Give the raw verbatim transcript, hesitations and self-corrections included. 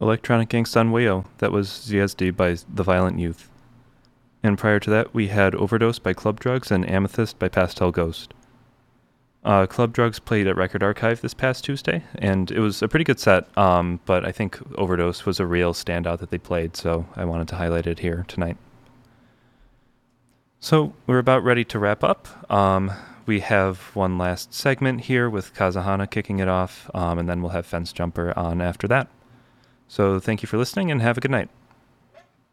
Electronic Gangsta Wayo. That was Z S D by The Violent Youth. And prior to that, we had Overdose by Club Drugs and Amethyst by Pastel Ghost. Uh, Club Drugs played at Record Archive this past Tuesday, and it was a pretty good set, um, but I think Overdose was a real standout that they played, so I wanted to highlight it here tonight. So we're about ready to wrap up. Um, we have one last segment here with Kazahana kicking it off, um, and then we'll have Fence Jumper on after that. So thank you for listening, and have a good night.